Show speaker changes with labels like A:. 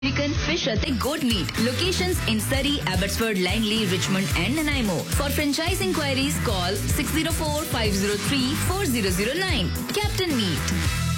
A: Chicken, fish ਅਤੇ goat meat. Locations in Surrey, Abbotsford, Langley, Richmond and Nanaimo. For franchise inquiries, call 604-503-4009. Captain Meat.